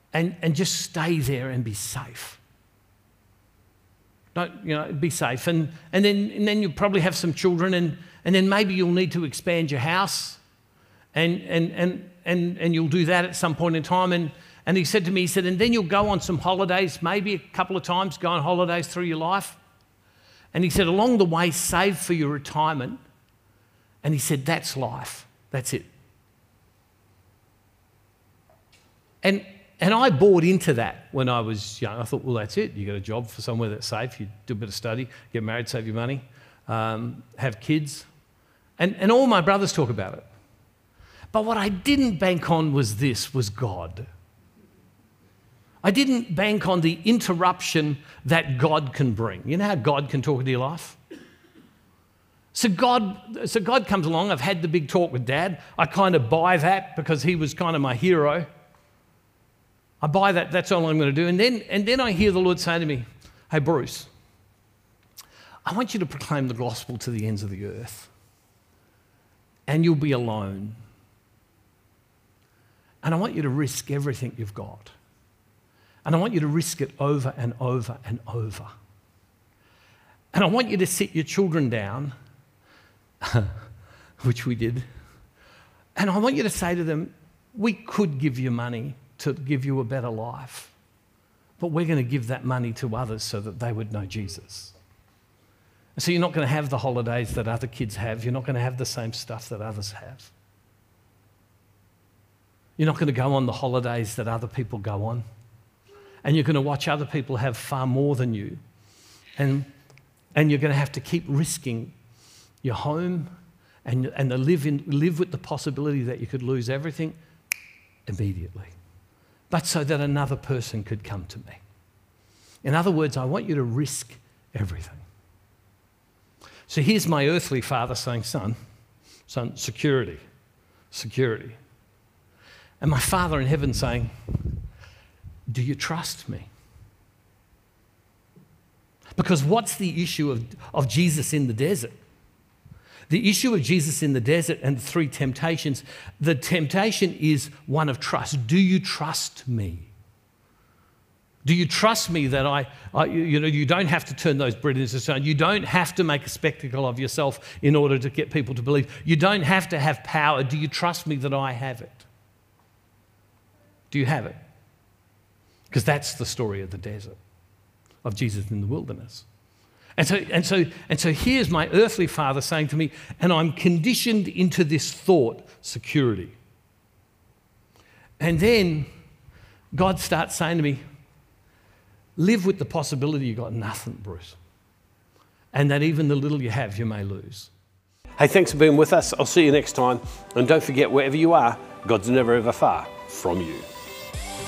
and just stay there and be safe. Don't, be safe. And then you'll probably have some children, and then maybe you'll need to expand your house, and you'll do that at some point in time. And he said to me, and then you'll go on some holidays, maybe a couple of times, go on holidays through your life. And he said, along the way, save for your retirement. And he said, that's life. That's it. And I bought into that when I was young. I thought, well, that's it. You get a job for somewhere that's safe. You do a bit of study, get married, save your money, have kids. And all my brothers talk about it. But what I didn't bank on was God. I didn't bank on the interruption that God can bring. You know how God can talk into your life? So God comes along. I've had the big talk with Dad. I kind of buy that because he was kind of my hero. I buy that. That's all I'm going to do. And then I hear the Lord say to me, hey, Bruce, I want you to proclaim the gospel to the ends of the earth. And you'll be alone. And I want you to risk everything you've got. And I want you to risk it over and over and over. And I want you to sit your children down, which we did. And I want you to say to them, we could give you money to give you a better life, but we're going to give that money to others so that they would know Jesus. And so you're not going to have the holidays that other kids have. You're not going to have the same stuff that others have. You're not going to go on the holidays that other people go on. And you're going to watch other people have far more than you. And you're going to have to keep risking your home and to live with the possibility that you could lose everything immediately. But so that another person could come to me. In other words, I want you to risk everything. So here's my earthly father saying, son, security. And my Father in heaven saying, do you trust me? Because what's the issue of Jesus in the desert? The issue of Jesus in the desert and the three temptations, the temptation is one of trust. Do you trust me? Do you trust me that you don't have to turn those bread into stone. You don't have to make a spectacle of yourself in order to get people to believe. You don't have to have power. Do you trust me that I have it? Do you have it? Because that's the story of the desert, of Jesus in the wilderness. And so here's my earthly father saying to me, and I'm conditioned into this thought, security. And then God starts saying to me, live with the possibility you got nothing, Bruce. And that even the little you have, you may lose. Hey, thanks for being with us. I'll see you next time. And don't forget, wherever you are, God's never ever far from you.